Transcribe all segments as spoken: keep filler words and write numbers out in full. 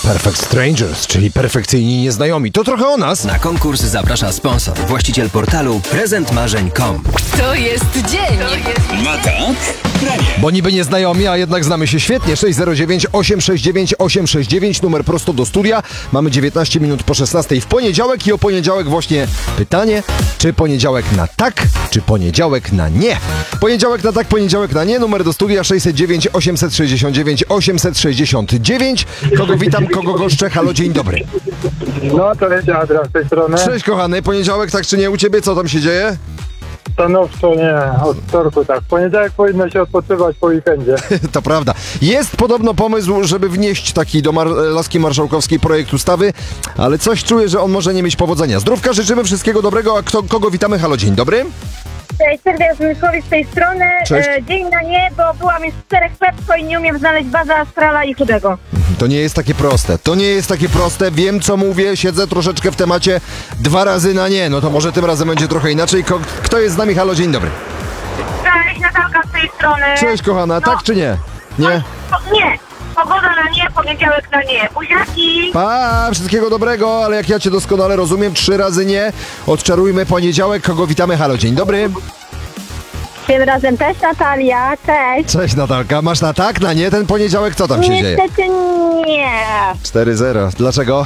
Perfect Strangers, czyli perfekcyjni nieznajomi. To trochę o nas. Na konkurs zaprasza sponsor, właściciel portalu prezent marzeń kropka com. To jest dzień. To jest... No tak, Bo niby nieznajomi, a jednak znamy się świetnie. sześć zero dziewięć, osiem sześć dziewięć, osiem sześć dziewięć, numer prosto do studia. Mamy dziewiętnaście minut po szesnastej w poniedziałek i o poniedziałek właśnie pytanie, czy poniedziałek na tak, czy poniedziałek na nie. Poniedziałek na tak, poniedziałek na nie, numer do studia sześć zero dziewięć, osiem sześć dziewięć, osiem sześć dziewięć. Kogo witam, kogo goszczę, halo, dzień dobry. No to jest Adrian z tej strony. Cześć kochany, poniedziałek tak czy nie u ciebie, co tam się dzieje? Stanowczo nie, od wtorku tak. W poniedziałek powinno się odpoczywać po weekendzie. To prawda. Jest podobno pomysł, żeby wnieść taki do Mar- Laski Marszałkowskiej projekt ustawy, ale coś czuję, że on może nie mieć powodzenia. Zdrówka, życzymy wszystkiego dobrego, a kto, kogo witamy? Halo, dzień dobry. Cześć, Sylwia Zmysłowicz z tej strony. Cześć. E, dzień na nie, bo byłam już w czterech Pepko i nie umiem znaleźć baza Astrala i Chudego. To nie jest takie proste. To nie jest takie proste. Wiem, co mówię, siedzę troszeczkę w temacie. Dwa razy na nie. No to może tym razem będzie trochę inaczej. Ko- kto jest z nami? Halo, dzień dobry. Cześć, Natalka z tej strony. Cześć, kochana. No. Tak czy nie? Nie? Po, nie. Pogoda na nie, poniedziałek na nie. Buziaki. Pa, wszystkiego dobrego, ale jak ja cię doskonale rozumiem, trzy razy nie. Odczarujmy poniedziałek. Kogo witamy? Halo, dzień dobry. Tym razem też Natalia. Cześć. Cześć, Natalka. Masz na tak, na nie ten poniedziałek? Co tam się dzieje? Niestety nie. cztery zero. Dlaczego?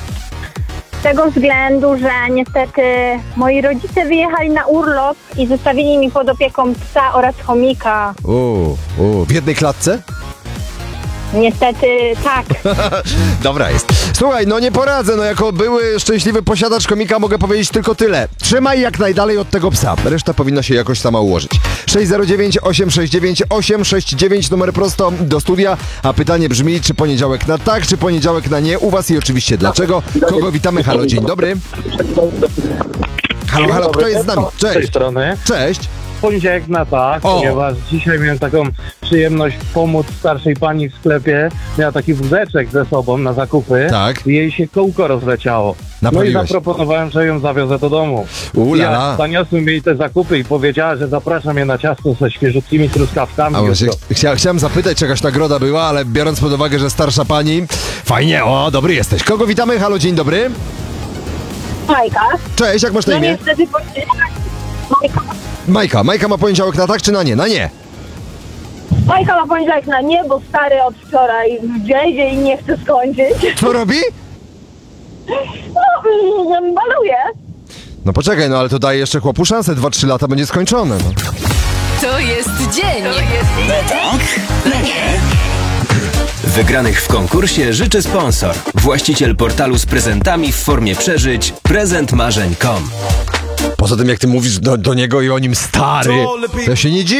Z tego względu, że niestety moi rodzice wyjechali na urlop i zostawili mi pod opieką psa oraz chomika. Uuu, uu. W jednej klatce? Niestety tak. Dobra jest. Słuchaj, no nie poradzę, no jako były szczęśliwy posiadacz komika mogę powiedzieć tylko tyle. Trzymaj jak najdalej od tego psa. Reszta powinna się jakoś sama ułożyć. sześć zero dziewięć, osiem sześć dziewięć, osiem sześć dziewięć, numer prosto do studia. A pytanie brzmi, czy poniedziałek na tak, czy poniedziałek na nie? U was i oczywiście dlaczego? Kogo witamy? Halo, dzień dobry. Halo, halo, kto jest z nami? Z tej Cześć. strony. Cześć. Poniedziałek na tak, O. ponieważ dzisiaj miałem taką przyjemność pomóc starszej pani w sklepie. Miała taki wózeczek ze sobą na zakupy. Tak. I jej się kółko rozleciało. No i Naprawiłeś. zaproponowałem, że ją zawiozę do domu. Ulala. Ja zaniosłem jej te zakupy i powiedziała, że zapraszam je na ciasto ze świeżutkimi truskawkami. A właśnie, chcia, chciałem zapytać, czy jakaś nagroda była, ale biorąc pod uwagę, że starsza pani, fajnie, o, dobry jesteś. Kogo witamy? Halo, dzień dobry. Majka. Cześć, jak masz na No imię? niestety Majka. Majka. Majka ma poniedziałek na tak, czy na nie? Na nie. Majka ma poniedziałek na nie, bo stary od wczoraj w dzieje i nie chce skończyć. Co robi? No, baluje. No poczekaj, no ale to daje jeszcze chłopu szansę, dwa trzy lata będzie skończone. No. To jest dzień. To jest... no tak, no nie. Wygranych w konkursie życzy sponsor, właściciel portalu z prezentami w formie przeżyć prezent marzeń kropka com. Poza tym jak ty mówisz do, do niego i o nim stary, to ja się nie dziwię.